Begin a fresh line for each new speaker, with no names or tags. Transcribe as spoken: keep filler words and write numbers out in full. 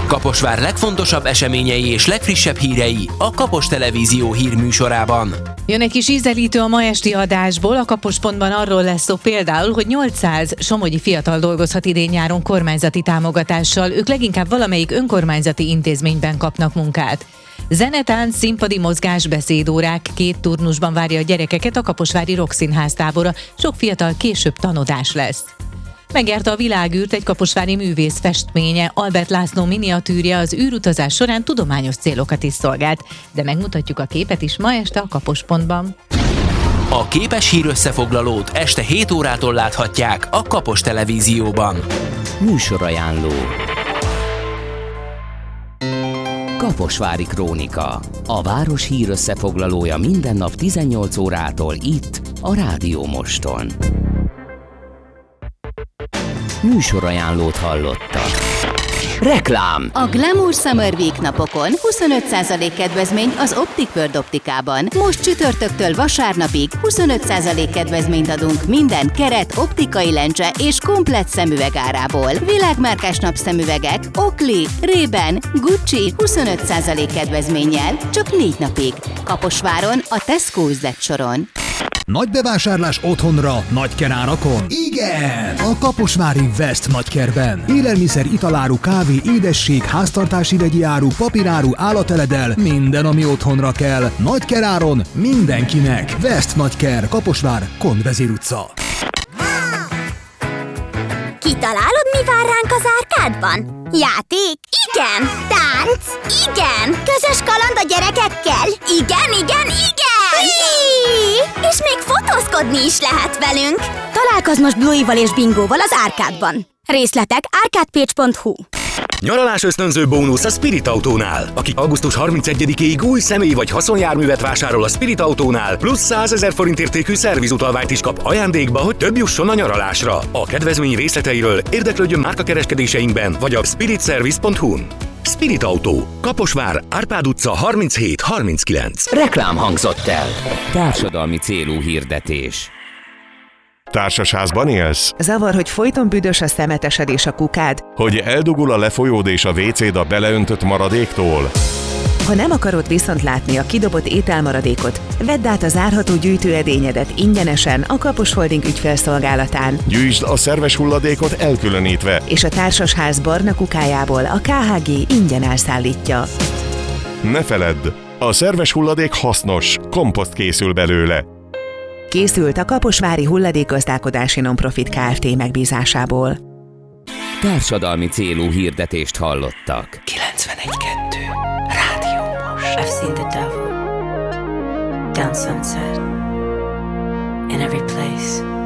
Kaposvár legfontosabb eseményei és legfrissebb hírei a Kapos Televízió hírműsorában.
Jön egy kis ízelítő a ma esti adásból. A Kapos.ban arról lesz szó például, hogy nyolcszáz somogyi fiatal dolgozhat idén-nyáron kormányzati támogatással. Ők leginkább valamelyik önkormányzati intézményben kapnak munkát. Zenetánc, színpadi mozgás, beszédórák, két turnusban várja a gyerekeket a kaposvári Rockszínház tábora. Sok fiatal később tanodás lesz. Megjárta a világűrt egy kaposvári művész festménye, Albert László miniatűrje az űrutazás során tudományos célokat is szolgált, de megmutatjuk a képet is ma este a Kapos.ban.
A képes hírösszefoglalót este hét órától láthatják a Kapos Televízióban.
Műsorajánló. Kaposvári Krónika. A város hírösszefoglalója minden nap tizennyolc órától itt, a Rádió Moston. Műsorajánlót hallottak. Reklám!
A Glamour Summer Week napokon huszonöt százalék kedvezmény az Optic World optikában. Most csütörtöktől vasárnapig huszonöt százalék kedvezményt adunk minden keret, optikai lencse és komplett szemüveg árából. Világmárkás napszemüvegek, Oakley, Ray-Ban, Gucci huszonöt százalék kedvezménnyel csak négy napig. Kaposváron, a Tesco üzletsoron.
Nagy bevásárlás otthonra, nagykerárakon? Igen! A kaposvári West Nagykerben. Élelmiszer, italáru, kávé, édesség, háztartási vegyi áru, papíráru, állateledel, minden, ami otthonra kell. Nagykeráron mindenkinek. West Nagyker, Kaposvár, Kondvezér utca.
Kitalálod, mi vár ránk az árkádban? Játék? Igen! Tánc? Igen! Közös kaland a gyerekekkel? Igen, igen, igen! Hí! És még fotózkodni is lehet velünk! Találkozz most Bluey-val és Bingóval az árkádban. Részletek árkádpage pont hu.
Nyaralás ösztönző bónusz a Spirit Autónál. Aki augusztus harmincegyedikéig új személy vagy haszonjárművet vásárol a Spirit Autónál, plusz százezer forint értékű szervizutalványt is kap ajándékba, hogy több jusson a nyaralásra. A kedvezmény részleteiről érdeklődjön márkakereskedéseinkben vagy a spirit service pont hu-n. Spirit Autó. Kaposvár, Árpád utca harminchét harminckilenc.
Reklám hangzott el. Társadalmi célú hirdetés.
Társasházban élsz?
Zavar, hogy folyton büdös a szemetesed és a kukád?
Hogy eldugul a lefolyód és a vécéd a beleöntött maradéktól?
Ha nem akarod viszont látni a kidobott ételmaradékot, vedd át a zárható gyűjtőedényedet ingyenesen a Kapos Holding ügyfélszolgálatán.
Gyűjtsd a szerves hulladékot elkülönítve.
És a társasház barna kukájából a ká há gé ingyen elszállítja.
Ne feledd, a szerves hulladék hasznos, komposzt készül belőle.
Készült a Kaposvári Hulladékgazdálkodási Nonprofit Kft. Megbízásából.
Társadalmi célú hirdetést hallottak.
kilencvenegy kettő Rádió Most.
I've seen the devil down Sunset in every place.